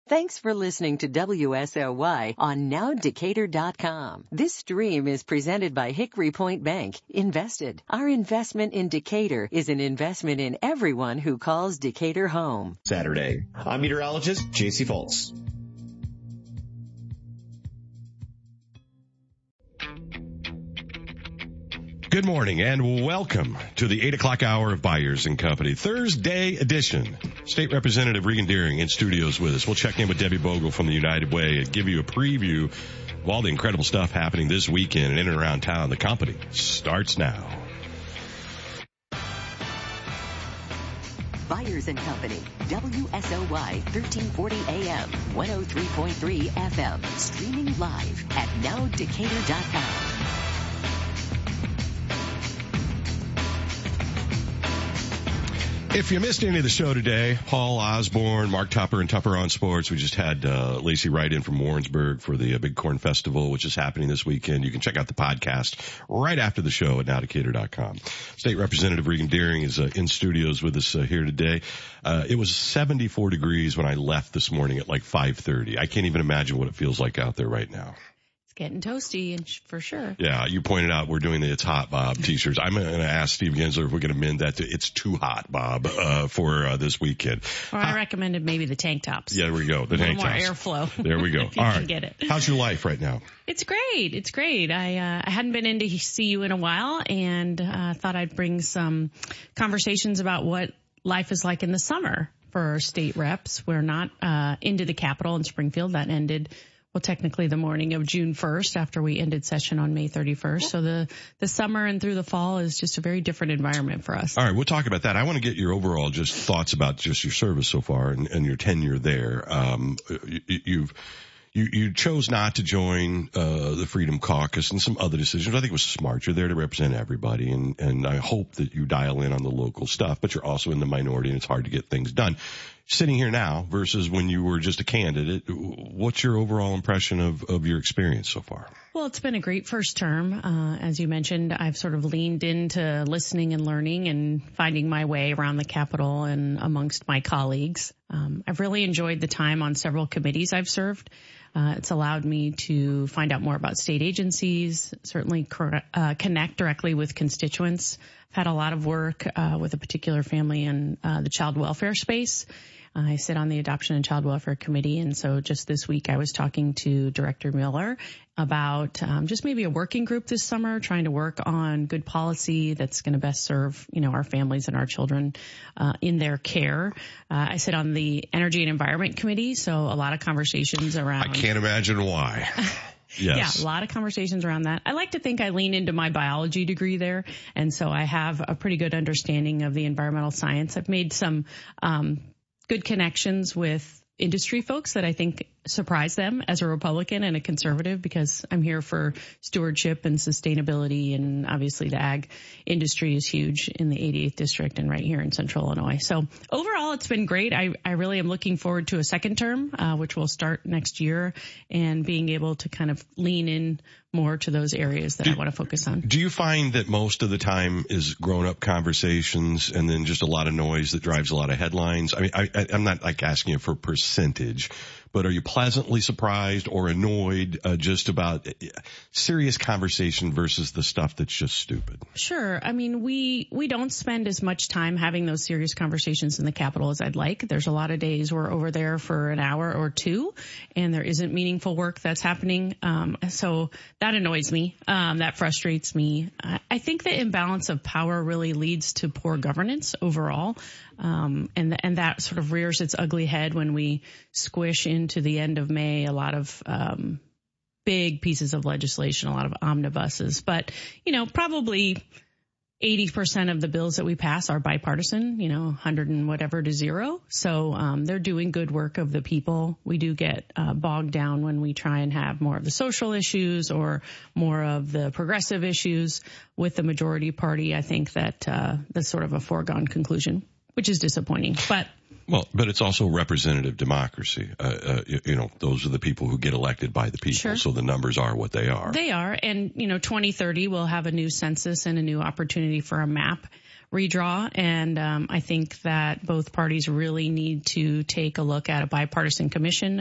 Thanks for listening to WSOY on NowDecatur.com. This stream is presented by Hickory Point Bank. Invested. Our investment in Decatur is an investment in everyone who calls Decatur home. Saturday. I'm meteorologist J.C. Foltz. Good morning and welcome to the 8 o'clock hour of Byers and Company, Thursday edition. State Representative Regan Deering in studios with us. We'll check in with Debbie Bogle from the United Way and give you a preview of all the incredible stuff happening this weekend and in and around town. The company starts now. Byers and Company, WSOY 1340 AM, 103.3 FM, streaming live at NowDecatur.com. If you missed any of the show today, Paul Osborne, Mark Tupper, and Tupper on Sports, we just had Lacey Wright in from Warrensburg for the Big Corn Festival, which is happening this weekend. You can check out the podcast right after the show at NowDecatur.com. State Representative Regan Deering is in studios with us here today. It was 74 degrees when I left this morning at like 5:30. I can't even imagine what it feels like out there right now. Getting toasty, and for sure. Yeah, you pointed out we're doing the It's Hot, Bob t-shirts. I'm going to ask Steve Gensler if we're going to amend that to It's Too Hot, Bob, for this weekend. Or I recommended maybe the tank tops. Yeah, there we go. The tank tops. More airflow. There we go. If you All can right. get it. How's your life right now? It's great. It's great. I hadn't been in to see you in a while, and thought I'd bring some conversations about what life is like in the summer for our state reps. We're not into the Capitol in Springfield. That ended, well, technically the morning of June 1st after we ended session on May 31st. So the summer and through the fall is just a very different environment for us. All right, we'll talk about that. I want to get your overall just thoughts about just your service so far and your tenure there. You chose not to join the Freedom Caucus and some other decisions. I think it was smart. You're there to represent everybody, and I hope that you dial in on the local stuff, but you're also in the minority, and it's hard to get things done. Sitting here now versus when you were just a candidate, what's your overall impression of your experience so far? Well, it's been a great first term. As you mentioned, I've sort of leaned into listening and learning and finding my way around the Capitol and amongst my colleagues. I've really enjoyed the time on several committees I've served. It's allowed me to find out more about state agencies, certainly connect directly with constituents. I've had a lot of work with a particular family in the child welfare space. I sit on the Adoption and Child Welfare Committee, and so just this week I was talking to Director Miller about just maybe a working group this summer, trying to work on good policy that's going to best serve, our families and our children in their care. I sit on the Energy and Environment Committee, so a lot of conversations around. I can't imagine why. Yes. Yeah, a lot of conversations around that. I like to think I lean into my biology degree there, and so I have a pretty good understanding of the environmental science. I've made some good connections with industry folks that I think surprise them as a Republican and a conservative, because I'm here for stewardship and sustainability, and obviously the ag industry is huge in the 88th district and right here in Central Illinois. So overall, it's been great. I really am looking forward to a second term, which will start next year, and being able to kind of lean in more to those areas that I want to focus on. Do you find that most of the time is grown-up conversations and then just a lot of noise that drives a lot of headlines? I mean, I'm not like asking you for percentage, but are you pleasantly surprised or annoyed just about serious conversation versus the stuff that's just stupid? Sure. I mean, we don't spend as much time having those serious conversations in the Capitol as I'd like. There's a lot of days we're over there for an hour or two, and there isn't meaningful work that's happening. So that annoys me. That frustrates me. I think the imbalance of power really leads to poor governance overall. And that sort of rears its ugly head when we squish into the end of May a lot of big pieces of legislation, a lot of omnibuses. But, probably 80% of the bills that we pass are bipartisan, 100 and whatever to 0. So they're doing good work of the people. We do get bogged down when we try and have more of the social issues or more of the progressive issues with the majority party. I think that that's sort of a foregone conclusion, which is disappointing. But it's also representative democracy. Those are the people who get elected by the people. Sure. So the numbers are what they are. They are. And, 2030 we'll have a new census and a new opportunity for a map redraw. And I think that both parties really need to take a look at a bipartisan commission